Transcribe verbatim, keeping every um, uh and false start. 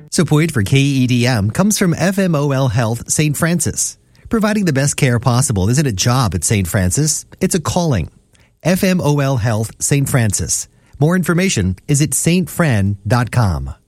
Support for K E D M comes from F M O L Health Saint Francis. Providing the best care possible isn't a job at Saint Francis, it's a calling. F M O L Health Saint Francis. More information is at s t fran dot com.